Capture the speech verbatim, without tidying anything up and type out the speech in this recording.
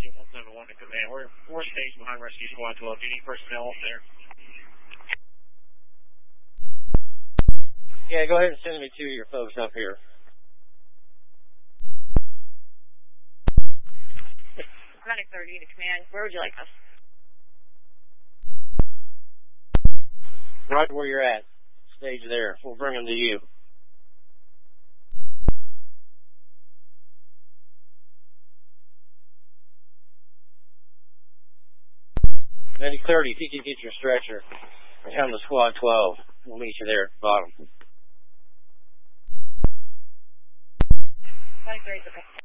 Engine one seven one to command. We're, we're staged behind Rescue Squad twelve. Do you need personnel up there? Yeah, go ahead and send me two of your folks up here. Medic thirty to command. Where would you like us? Right where you're at. Stage there. We'll bring them to you. Medic thirty, if you could get your stretcher and come to Squad twelve, we'll meet you there at the bottom. Medic thirty, okay.